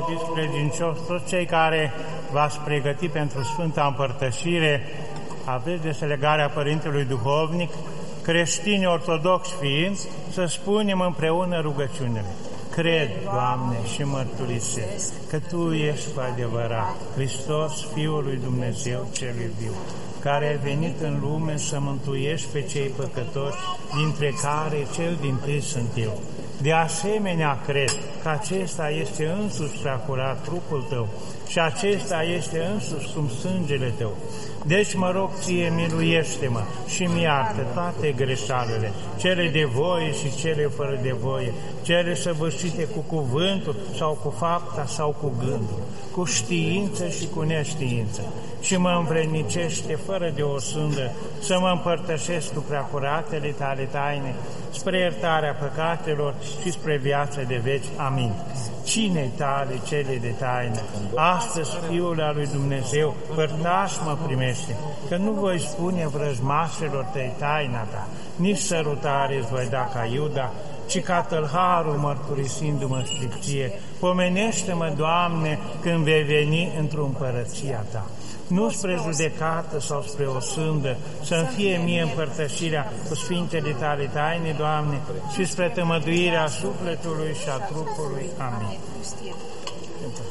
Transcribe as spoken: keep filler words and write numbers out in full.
iubiți credincioși, toți cei care v-ați pregătit pentru Sfânta Împărtășire, aveți deselegarea Părintelui Duhovnic, creștini ortodoxi fiind, să spunem împreună rugăciunile. Cred, Doamne, și mărturisesc că Tu ești cu adevărat Hristos, Fiul lui Dumnezeu celui viu, care ai venit în lume să mântuiești pe cei păcătoși, dintre care cel dintâi sunt eu. De asemenea, cred că acesta este însuși preacurat trupul Tău și acesta este însuși cum sângele Tău. Deci mă rog Ție, miluiește-mă și mi iartă toate greșalele, cele de voie și cele fără de voie, cele săvârșite cu cuvântul sau cu fapta sau cu gândul, cu știință și cu neștiință. Și mă învrednicește fără de o sândă să mă împărtășesc cu preacuratele Tale taine, spre iertarea păcatelor și spre viața de veci. Amin. Cinei Tale cele de taină, astăzi Fiul al lui Dumnezeu, părtaș mă primește, că nu voi spune vrăjmașilor Tăi taina Ta, nici sărutare îți voi da ca Iuda, ci ca tâlharul mărturisindu-mă stricție. Pomenește-mă, Doamne, când vei veni într-o împărăția Ta. Nu spre judecată sau spre o sândă, să-mi fie mie împărtășirea cu Sfintele Tale taine, Doamne, și spre tămăduirea sufletului și a trupului. Amin.